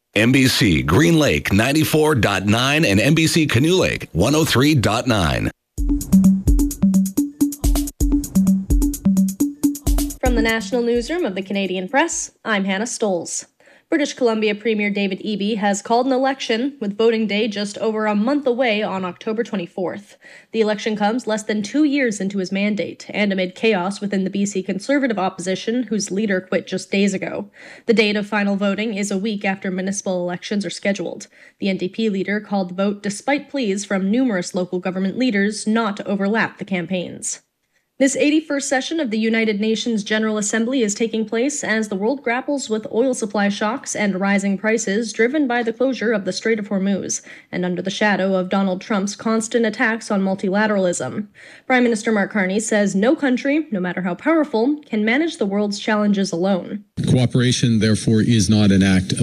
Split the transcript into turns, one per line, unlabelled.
NBC Green Lake 94.9 and NBC Canoe Lake 103.9.
From the National Newsroom of the Canadian Press, I'm Hannah Stoles. British Columbia Premier David Eby has called an election, with voting day just over a month away on October 24th. The election comes less than 2 years into his mandate, and amid chaos within the BC Conservative opposition, whose leader quit just days ago. The date of final voting is a week after municipal elections are scheduled. The NDP leader called the vote despite pleas from numerous local government leaders not to overlap the campaigns. This 81st session of the United Nations General Assembly is taking place as the world grapples with oil supply shocks and rising prices driven by the closure of the Strait of Hormuz, and under the shadow of Donald Trump's constant attacks on multilateralism. Prime Minister Mark Carney says no country, no matter how powerful, can manage the world's challenges alone.
Cooperation, therefore, is not an act of